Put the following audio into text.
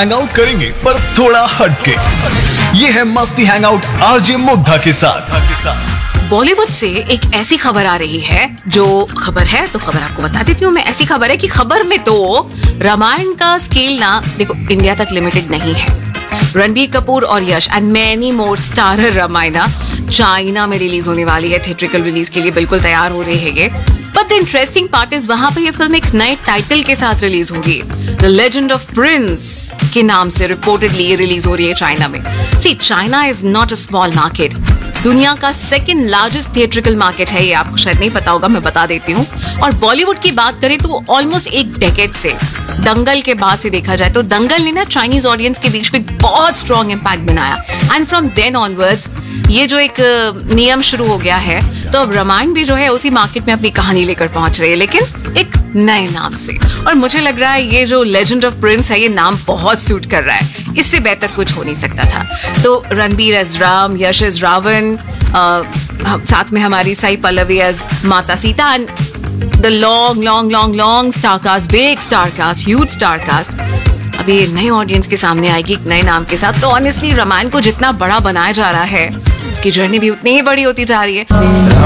Hang out करेंगे पर थोड़ा हटके। ये है मस्ती हैंग आउट आरजे मुग्धा के साथ। बॉलीवुड से एक ऐसी खबर आ रही है, जो खबर है तो खबर आपको बता देती हूँ मैं। ऐसी खबर है कि खबर में तो रामायण का स्केल ना देखो इंडिया तक लिमिटेड नहीं है। रणबीर कपूर और यश and many more starrer Ramayana China में रिलीज होने वाली है। थिएट्रिकल रिलीज के लिए बिल्कुल तैयार हो रही है ये। But the interesting part is वहां पे ये फिल्म एक नए टाइटल के साथ रिलीज होगी। द लेजेंड ऑफ प्रिंस के नाम से रिपोर्टेडली ये रिलीज हो रही है चाइना में। सी, China is not a small market. दुनिया का सेकंड लार्जेस्ट थिएट्रिकल मार्केट है ये। आपको शायद नहीं पता होगा, मैं बता देती हूँ। और बॉलीवुड की बात करें तो ऑलमोस्ट एक डेकेड से, दंगल के बाद से देखा जाए तो दंगल ने ना चाइनीज ऑडियंस के बीच में बहुत स्ट्रॉन्ग इम्पैक्ट बनाया। एंड फ्रॉम देन ऑनवर्ड्स ये जो एक नियम शुरू हो गया है, तो अब रामायण भी जो है उसी मार्केट में अपनी कहानी लेकर पहुंच रही है, लेकिन एक नए नाम से। और मुझे लग रहा है ये जो लेजेंड ऑफ प्रिंस है, ये नाम बहुत सूट कर रहा है। इससे बेहतर कुछ हो नहीं सकता था। तो रणबीर एज राम, यश एज रावण, साथ में हमारी साई पल्लवी एज माता Sita, and the long star cast, big star cast, huge star cast अभी नए ऑडियंस के सामने आएगी एक नए नाम के साथ। तो ऑनेस्टली रामायण को जितना बड़ा बनाया जा रहा है, उसकी जर्नी भी उतनी ही बड़ी होती जा रही है।